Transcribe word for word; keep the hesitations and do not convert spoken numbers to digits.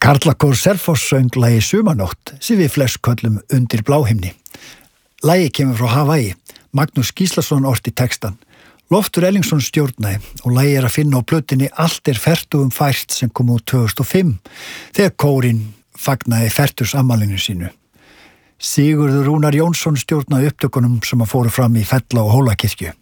Karlakór Selfoss söng lagi Sumarnótt sem við flest köllum Undir bláhimni. Lagið kemur frá Hawaii. Magnús Gíslason orti textan. Loftur Ellingsson stjórnaði og lagið er að finna á plötunni Allt er fertugum fært sem kom út tvö þúsund og fimm þegar kórinn fagnaði fertugsammalinu sínu. Sigurður Rúnar Jónsson stjórnaði upptökunum sem að fóru fram í Fella og Hólakirkju.